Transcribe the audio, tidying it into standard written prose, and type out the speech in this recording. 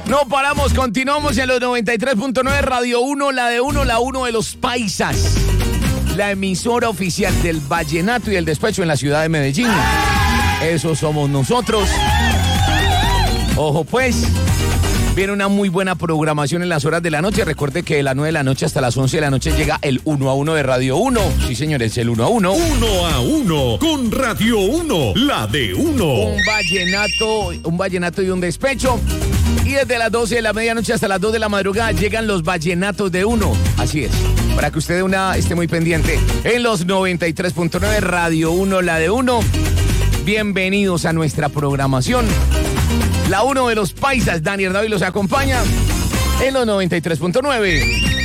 No paramos, continuamos en los 93.9 Radio 1, la de uno, la 1 de los paisas. La emisora oficial del vallenato y el despecho en la ciudad de Medellín. Eso somos nosotros. Ojo pues, viene una muy buena programación en las horas de la noche. Recuerde que de las 9 de la noche hasta las 11 de la noche llega el 1 a 1 de Radio 1. Sí, señores, el 1 a 1. 1 a 1 con Radio 1, la de 1. Un vallenato y un despecho. Y desde las 12 de la medianoche hasta las 2 de la madrugada llegan los vallenatos de 1. Así es, para que usted esté muy pendiente en los 93.9 Radio 1, la de 1. Bienvenidos a nuestra programación. La 1 de los paisas, Daniel David los acompaña en los 93.9.